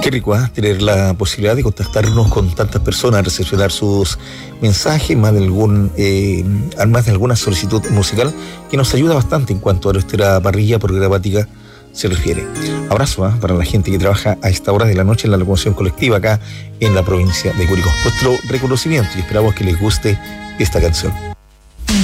Qué rico, tener la posibilidad de contactarnos con tantas personas, recepcionar sus mensajes, más de alguna solicitud musical que nos ayuda bastante en cuanto a nuestra parrilla programática se refiere. Abrazo para la gente que trabaja a esta hora de la noche en la locomoción colectiva acá en la provincia de Curicó. Nuestro reconocimiento y esperamos que les guste esta canción.